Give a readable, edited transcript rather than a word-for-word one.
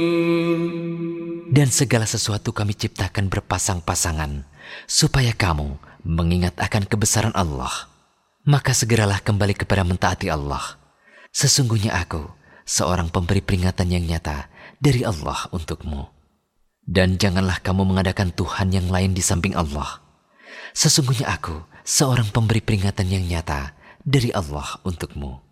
Dan segala sesuatu kami ciptakan berpasang-pasangan, supaya kamu mengingat akan kebesaran Allah. Maka segeralah kembali kepada mentaati Allah. Sesungguhnya aku, seorang pemberi peringatan yang nyata dari Allah untukmu. Dan janganlah kamu mengadakan Tuhan yang lain di samping Allah. Sesungguhnya aku, seorang pemberi peringatan yang nyata dari Allah untukmu.